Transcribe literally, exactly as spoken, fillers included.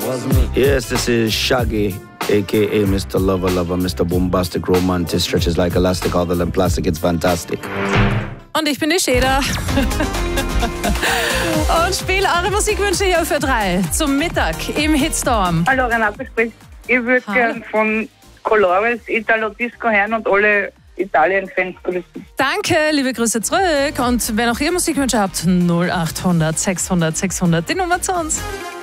Yes, this is Shaggy, aka Mister Lover Lover, Mister Bombastic Romantic, stretches like elastic, other than plastic, it's fantastic. Und ich bin die Schäder. Und spiele eure Musikwünsche hier für drei zum Mittag im Hitstorm. Hallo, Renate spricht. Ich würde gern von Colores Italo Disco hören und alle Italien-Fans grüßen. Danke, liebe Grüße zurück. Und wenn auch ihr Musikwünsche habt, null acht hundert sechshundert sechshundert, die Nummer zu uns.